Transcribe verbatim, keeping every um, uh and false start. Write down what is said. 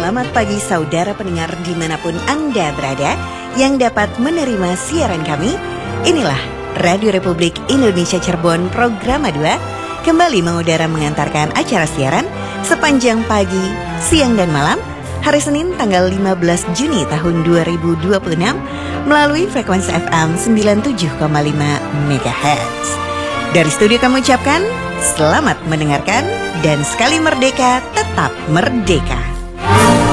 Selamat pagi saudara pendengar dimanapun Anda berada yang dapat menerima siaran kami. Inilah Radio Republik Indonesia Cirebon Programa dua kembali mengudara mengantarkan acara siaran sepanjang pagi, siang dan malam hari Senin tanggal lima belas Juni tahun dua ribu dua puluh enam melalui frekuensi F M sembilan puluh tujuh koma lima megahertz. Dari studio kami ucapkan selamat mendengarkan dan sekali merdeka tetap merdeka.